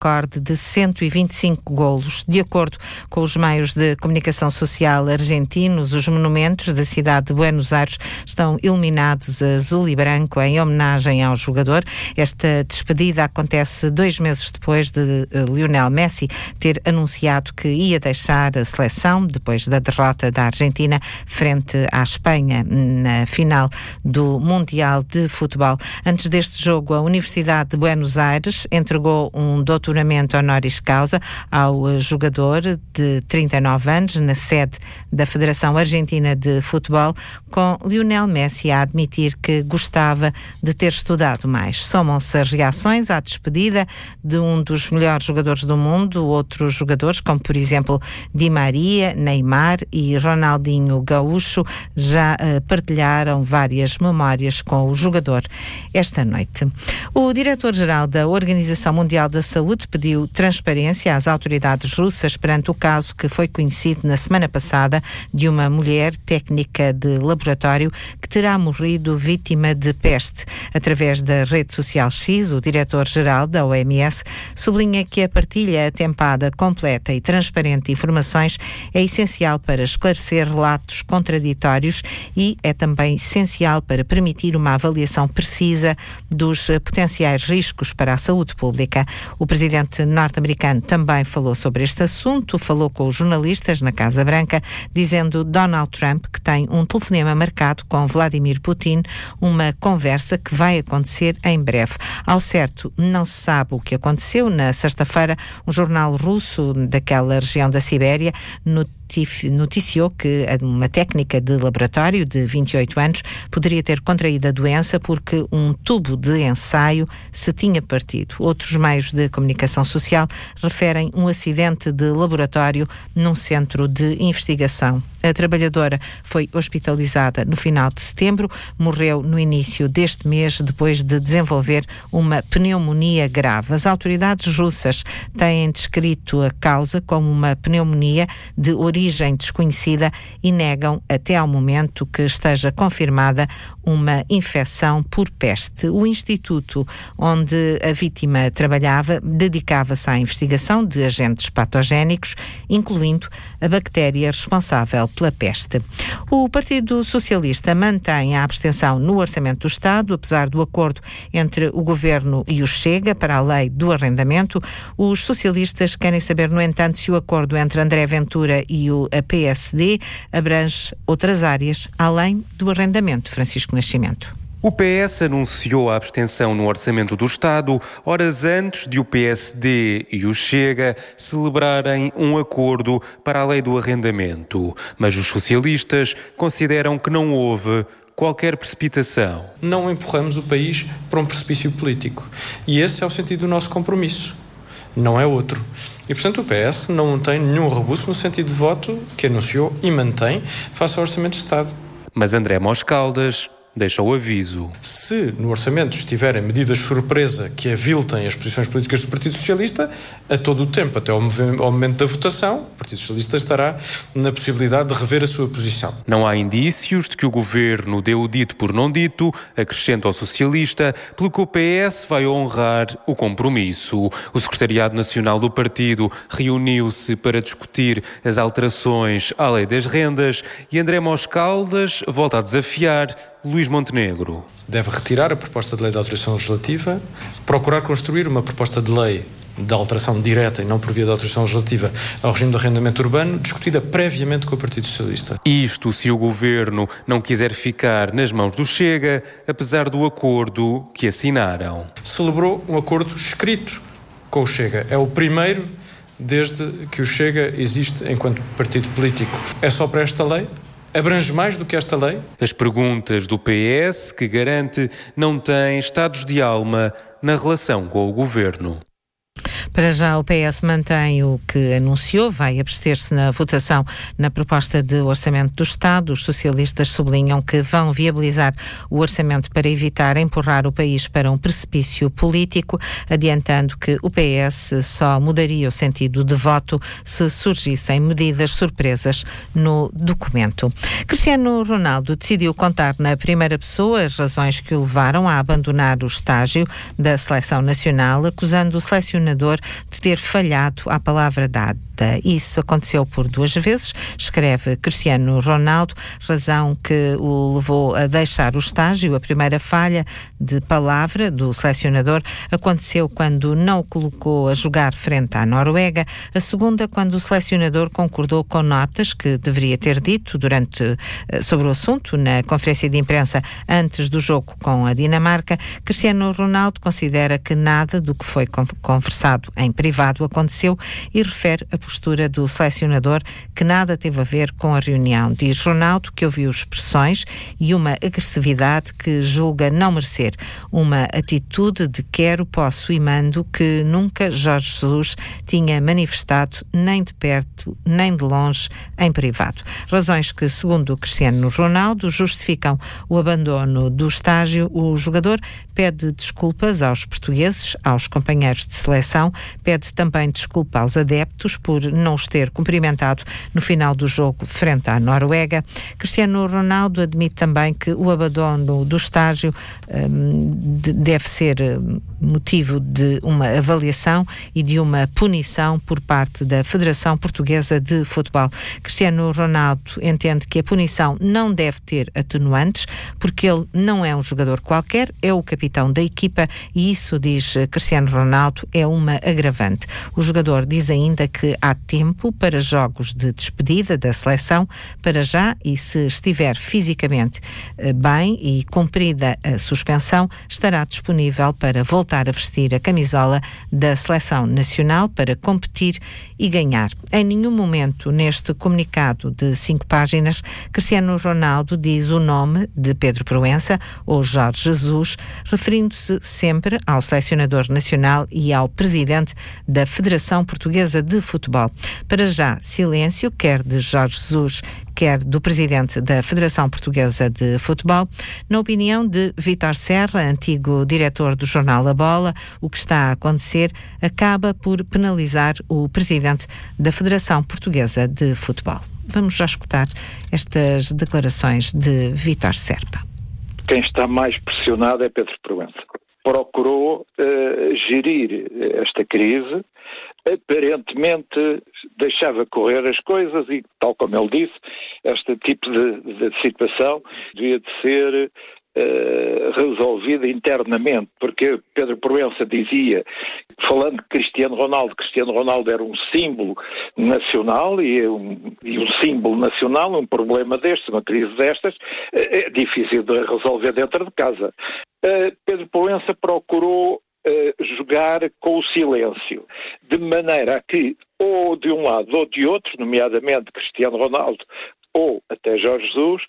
recorde de 125 golos. De acordo com os meios de comunicação social argentinos, os monumentos da cidade de Buenos Aires estão iluminados a azul e branco em homenagem ao jogador. Esta despedida acontece 2 meses depois de Lionel Messi ter anunciado que ia deixar a seleção depois da derrota da Argentina frente à Espanha na final do Mundial de Futebol. Antes deste jogo, a Universidade de Buenos Aires entregou um doutoramento honoris causa ao jogador de 39 anos na sede da Federação Argentina de Futebol, com Lionel Messi a admitir que gostava de ter estudado mais. Somam-se as reações à despedida de um dos melhores jogadores do mundo. Outros jogadores, como por exemplo Di Maria, Neymar e Ronaldinho Gaúcho, já partilharam várias memórias com o jogador esta noite. O diretor-geral da Organização Mundial da Saúde pediu transparência às autoridades russas perante o caso que foi conhecido na semana passada de uma mulher técnica de laboratório que terá morrido vítima de peste. Através da rede social X, o diretor-geral da OMS sublinha que a partilha atempada, completa e transparente de informações é essencial para esclarecer relatos contraditórios e é também essencial para permitir uma avaliação precisa dos potenciais riscos para a saúde pública. O presidente norte-americano também falou sobre este assunto, falou com os jornalistas na Casa Branca, dizendo Donald Trump que tem um telefonema marcado com Vladimir Putin, uma conversa que vai acontecer em breve. Ao certo, não se sabe o que aconteceu. Na sexta-feira, um jornal russo daquela região da Sibéria noticiou que uma técnica de laboratório de 28 anos poderia ter contraído a doença porque um tubo de ensaio se tinha partido. Outros meios de comunicação social referem um acidente de laboratório num centro de investigação. A trabalhadora foi hospitalizada no final de setembro, morreu no início deste mês depois de desenvolver uma pneumonia grave. As autoridades russas têm descrito a causa como uma pneumonia de origem desconhecida e negam até ao momento que esteja confirmada uma infecção por peste. O instituto onde a vítima trabalhava dedicava-se à investigação de agentes patogénicos, incluindo a bactéria responsável pela peste. O Partido Socialista mantém a abstenção no Orçamento do Estado, apesar do acordo entre o Governo e o Chega para a lei do arrendamento. Os socialistas querem saber, no entanto, se o acordo entre André Ventura e a PSD abrange outras áreas além do arrendamento. Francisco Nascimento. O PS anunciou a abstenção no Orçamento do Estado horas antes de o PSD e o Chega celebrarem um acordo para a lei do arrendamento. Mas os socialistas consideram que não houve qualquer precipitação. Não empurramos o país para um precipício político. E esse é o sentido do nosso compromisso. Não é outro. E, portanto, o PS não tem nenhum rebuço no sentido de voto que anunciou e mantém face ao Orçamento de Estado. Mas André Mos-Caldas deixa o aviso. Se no orçamento estiverem medidas surpresa que aviltem as posições políticas do Partido Socialista, a todo o tempo, até ao momento da votação, o Partido Socialista estará na possibilidade de rever a sua posição. Não há indícios de que o Governo deu o dito por não dito, acrescenta o socialista, pelo que o PS vai honrar o compromisso. O Secretariado Nacional do Partido reuniu-se para discutir as alterações à Lei das Rendas e André Mos-Caldas volta a desafiar Luís Montenegro. Deve retirar a proposta de lei de alteração legislativa, procurar construir uma proposta de lei de alteração direta e não por via de alteração legislativa ao regime de arrendamento urbano, discutida previamente com o Partido Socialista. Isto se o Governo não quiser ficar nas mãos do Chega, apesar do acordo que assinaram. Celebrou um acordo escrito com o Chega. É o primeiro desde que o Chega existe enquanto partido político. É só para esta lei? Abrange mais do que esta lei? As perguntas do PS, que garante não tem estados de alma na relação com o Governo. Para já o PS mantém o que anunciou, vai abster-se na votação na proposta de orçamento do Estado. Os socialistas sublinham que vão viabilizar o orçamento para evitar empurrar o país para um precipício político, adiantando que o PS só mudaria o sentido de voto se surgissem medidas surpresas no documento. Cristiano Ronaldo decidiu contar na primeira pessoa as razões que o levaram a abandonar o estágio da seleção nacional, acusando o selecionador de ter falhado à palavra dada. Isso aconteceu por 2 vezes, escreve Cristiano Ronaldo, razão que o levou a deixar o estágio. A primeira falha de palavra do selecionador aconteceu quando não o colocou a jogar frente à Noruega. A segunda, quando o selecionador concordou com notas que deveria ter dito sobre o assunto na conferência de imprensa antes do jogo com a Dinamarca. Cristiano Ronaldo considera que nada do que foi conversado em privado aconteceu e refere a postura do selecionador que nada teve a ver com a reunião. Diz Ronaldo que ouviu expressões e uma agressividade que julga não merecer, uma atitude de quero, posso e mando que nunca Jorge Jesus tinha manifestado nem de perto nem de longe em privado. Razões que, segundo Cristiano Ronaldo, justificam o abandono do estágio. O jogador pede desculpas aos portugueses, aos companheiros de seleção, pede também desculpa aos adeptos por não os ter cumprimentado no final do jogo frente à Noruega. Cristiano Ronaldo admite também que o abandono do estágio deve ser motivo de uma avaliação e de uma punição por parte da Federação Portuguesa de Futebol. Cristiano Ronaldo entende que a punição não deve ter atenuantes, porque ele não é um jogador qualquer, é o capitão da equipa e isso, diz Cristiano Ronaldo, é uma agravante. O jogador diz ainda que há tempo para jogos de despedida da seleção, para já, e se estiver fisicamente bem e cumprida a suspensão, estará disponível para voltar a vestir a camisola da seleção nacional para competir e ganhar. Em nenhum momento neste comunicado de 5 páginas, Cristiano Ronaldo diz o nome de Pedro Proença ou Jorge Jesus, referindo-se sempre ao selecionador nacional e ao presidente da Federação Portuguesa de Futebol. Para já, silêncio, quer de Jorge Jesus, quer do presidente da Federação Portuguesa de Futebol. Na opinião de Vítor Serra, antigo diretor do jornal A Bola, o que está a acontecer acaba por penalizar o presidente da Federação Portuguesa de Futebol. Vamos já escutar estas declarações de Vítor Serra. Quem está mais pressionado é Pedro Proença. Procurou gerir esta crise, aparentemente deixava correr as coisas e, tal como ele disse, este tipo de situação devia de ser resolvida internamente, porque Pedro Proença dizia, falando de Cristiano Ronaldo era um símbolo nacional e um símbolo nacional, um problema destes, uma crise destas, é difícil de resolver dentro de casa. Pedro Proença procurou jogar com o silêncio, de maneira a que, ou de um lado ou de outro, nomeadamente Cristiano Ronaldo ou até Jorge Jesus,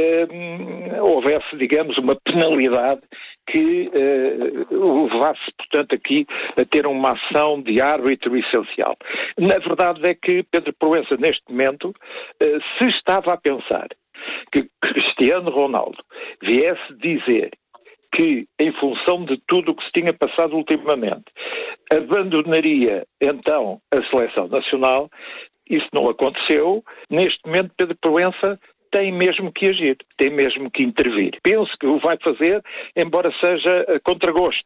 houvesse, digamos, uma penalidade que levasse, portanto, aqui a ter uma ação de árbitro essencial. Na verdade é que Pedro Proença, neste momento, se estava a pensar que Cristiano Ronaldo viesse dizer que, em função de tudo o que se tinha passado ultimamente, abandonaria, então, a seleção nacional, isso não aconteceu. Neste momento, Pedro Proença tem mesmo que agir, tem mesmo que intervir. Penso que o vai fazer, embora seja a contragosto.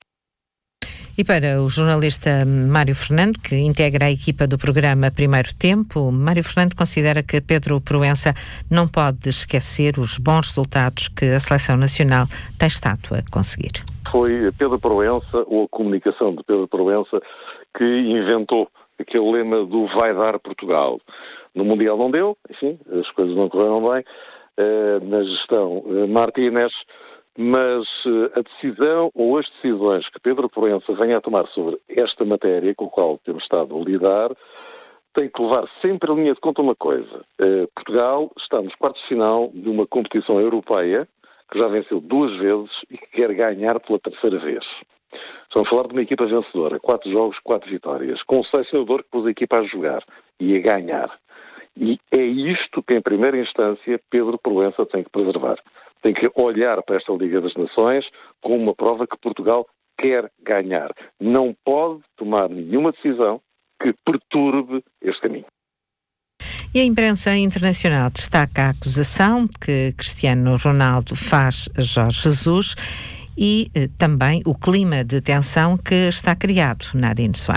E para o jornalista Mário Fernando, que integra a equipa do programa Primeiro Tempo, Mário Fernando considera que Pedro Proença não pode esquecer os bons resultados que a Seleção Nacional tem estado a conseguir. Foi Pedro Proença, ou a comunicação de Pedro Proença, que inventou aquele lema do vai dar Portugal. No Mundial não deu, enfim, as coisas não correram bem, na gestão Martínez, mas a decisão ou as decisões que Pedro Proença venha a tomar sobre esta matéria com a qual temos estado a lidar, tem que levar sempre a linha de conta uma coisa. Portugal está nos quartos de final de uma competição europeia que já venceu 2 vezes e que quer ganhar pela 3ª vez. Estamos a falar de uma equipa vencedora, 4 jogos, 4 vitórias, com um selecionador que pôs a equipa a jogar e a ganhar. E é isto que, em primeira instância, Pedro Proença tem que preservar. Tem que olhar para esta Liga das Nações como uma prova que Portugal quer ganhar. Não pode tomar nenhuma decisão que perturbe este caminho. E a imprensa internacional destaca a acusação que Cristiano Ronaldo faz a Jorge Jesus e também o clima de tensão que está criado. Nadine Soares.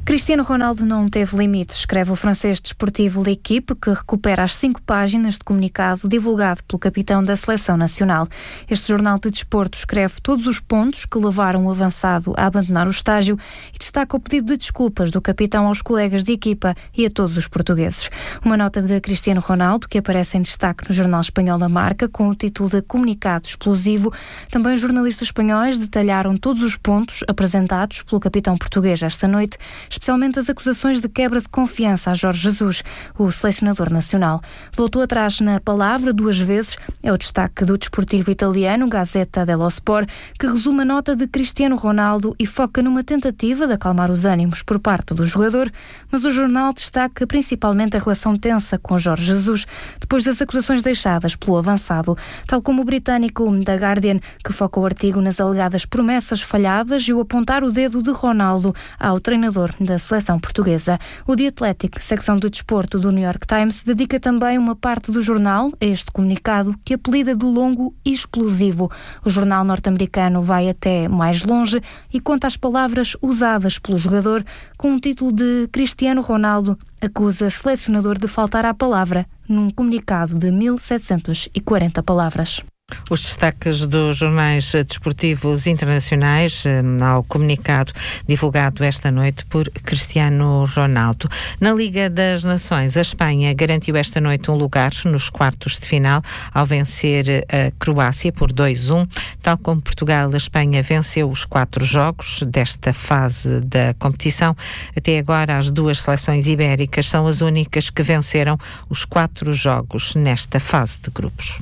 Cristiano Ronaldo não teve limites, escreve o francês desportivo L'Équipe, que recupera as 5 páginas de comunicado divulgado pelo capitão da Seleção Nacional. Este jornal de desporto escreve todos os pontos que levaram o avançado a abandonar o estágio e destaca o pedido de desculpas do capitão aos colegas de equipa e a todos os portugueses. Uma nota de Cristiano Ronaldo, que aparece em destaque no jornal espanhol A Marca, com o título de Comunicado Explosivo. Também os jornalistas espanhóis detalharam todos os pontos apresentados pelo capitão português esta noite, especialmente as acusações de quebra de confiança a Jorge Jesus, o selecionador nacional. Voltou atrás na palavra 2 vezes, é o destaque do desportivo italiano Gazzetta dello Sport, que resume a nota de Cristiano Ronaldo e foca numa tentativa de acalmar os ânimos por parte do jogador, mas o jornal destaca principalmente a relação tensa com Jorge Jesus, depois das acusações deixadas pelo avançado, tal como o britânico The Guardian, que foca o artigo nas alegadas promessas falhadas e o apontar o dedo de Ronaldo ao treinador da seleção portuguesa. O The Athletic, secção de desporto do New York Times, dedica também uma parte do jornal a este comunicado, que apelida de longo e explosivo. O jornal norte-americano vai até mais longe e conta as palavras usadas pelo jogador, com o título de Cristiano Ronaldo acusa selecionador de faltar à palavra num comunicado de 1740 palavras. Os destaques dos jornais desportivos internacionais ao comunicado divulgado esta noite por Cristiano Ronaldo. Na Liga das Nações, a Espanha garantiu esta noite um lugar nos quartos de final ao vencer a Croácia por 2-1. Tal como Portugal, a Espanha venceu os 4 jogos desta fase da competição. Até agora, as 2 seleções ibéricas são as únicas que venceram os 4 jogos nesta fase de grupos.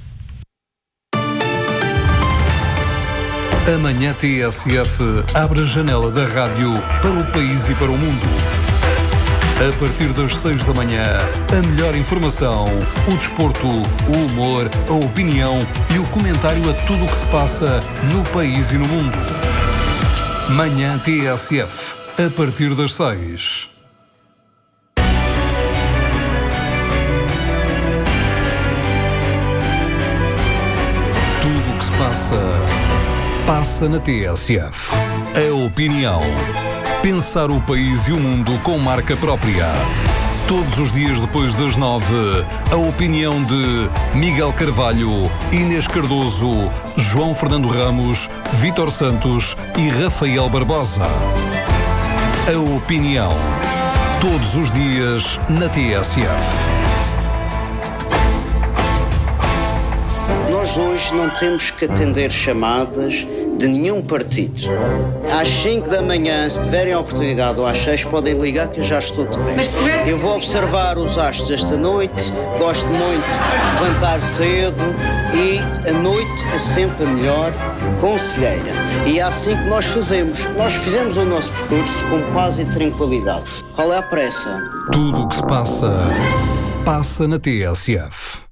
Amanhã TSF abre a janela da rádio para o país e para o mundo. A partir das 6 da manhã, a melhor informação, o desporto, o humor, a opinião e o comentário a tudo o que se passa no país e no mundo. Manhã TSF, a partir das 6. Tudo o que se passa na TSF. A opinião. Pensar o país e o mundo com marca própria. Todos os dias depois das 9, a opinião de Miguel Carvalho, Inês Cardoso, João Fernando Ramos, Vítor Santos e Rafael Barbosa. A opinião. Todos os dias na TSF. Nós hoje não temos que atender chamadas de nenhum partido. Às 5 da manhã, se tiverem a oportunidade, ou às 6, podem ligar que eu já estou de pé. Eu vou observar os astros esta noite, gosto muito de levantar cedo e a noite é sempre a melhor conselheira. E é assim que nós fazemos. Nós fizemos o nosso percurso com paz e tranquilidade. Qual é a pressa? Tudo o que se passa na TSF.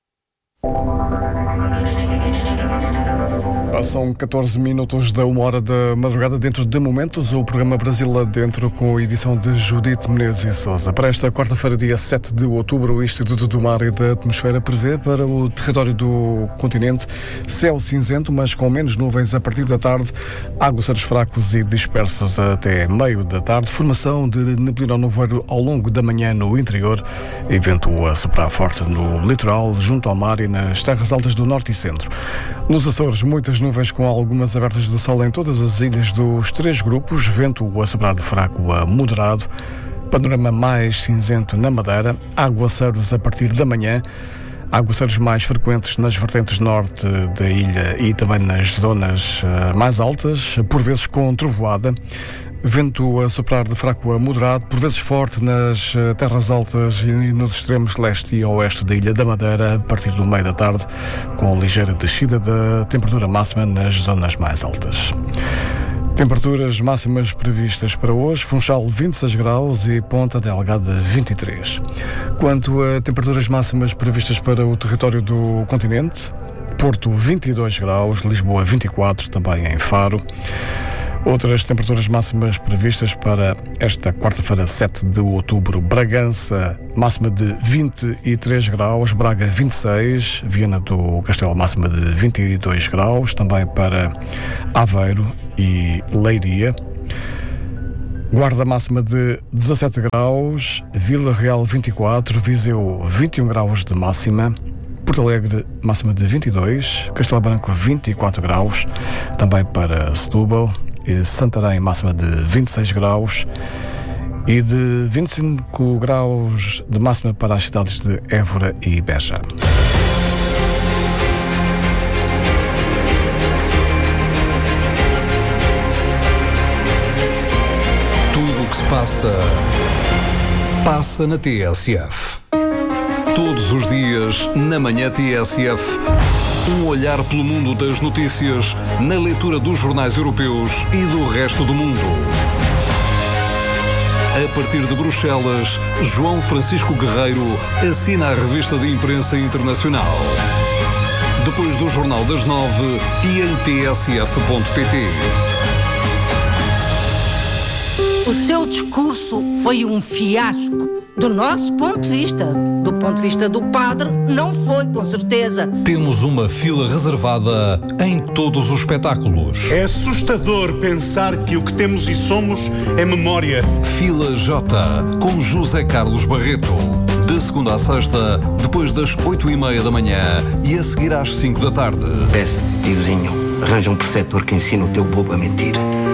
Passam 14 minutos da 1h da madrugada. Dentro de momentos, o programa Brasil lá dentro, com a edição de Judite Menezes e Sousa. Para esta quarta-feira, dia 7 de outubro, o Instituto do Mar e da Atmosfera prevê para o território do continente céu cinzento, mas com menos nuvens a partir da tarde, aguaceiros fracos e dispersos até meio da tarde, formação de neblina ao nevoeiro ao longo da manhã no interior e vento a soprar forte no litoral, junto ao mar e nas terras altas do norte e centro. Nos Açores, muitas nuvens com algumas abertas de sol em todas as ilhas dos 3 grupos, vento a soprar de fraco a moderado, panorama mais cinzento na Madeira, aguaceiros a partir da manhã, aguaceiros mais frequentes nas vertentes norte da ilha e também nas zonas mais altas, por vezes com trovoada, vento a soprar de fraco a moderado, por vezes forte nas terras altas e nos extremos leste e oeste da Ilha da Madeira, a partir do meio da tarde, com ligeira descida da temperatura máxima nas zonas mais altas. Temperaturas máximas previstas para hoje: Funchal 26 graus e Ponta Delgada 23. Quanto a temperaturas máximas previstas para o território do continente: Porto 22 graus, Lisboa 24, também em Faro. Outras temperaturas máximas previstas para esta quarta-feira, 7 de outubro: Bragança, máxima de 23 graus, Braga 26, Viana do Castelo, máxima de 22 graus, também para Aveiro e Leiria. Guarda máxima de 17 graus, Vila Real 24, Viseu 21 graus de máxima, Porto Alegre máxima de 22, Castelo Branco 24 graus, também para Setúbal, e Santarém máxima de 26 graus e de 25 graus de máxima para as cidades de Évora e Beja. Passa na TSF. Todos os dias, na manhã TSF, um olhar pelo mundo das notícias, na leitura dos jornais europeus e do resto do mundo. A partir de Bruxelas, João Francisco Guerreiro assina a revista de imprensa internacional. Depois do Jornal das 9 e em tsf.pt. O seu discurso foi um fiasco. Do nosso ponto de vista. Do ponto de vista do padre, não foi, com certeza. Temos uma fila reservada em todos os espetáculos. É assustador pensar que o que temos e somos é memória. Fila J, com José Carlos Barreto. De segunda a sexta, depois das 8h30 da manhã e a seguir às 5 da tarde. Peço, tiozinho, arranja um preceptor que ensine o teu bobo a mentir.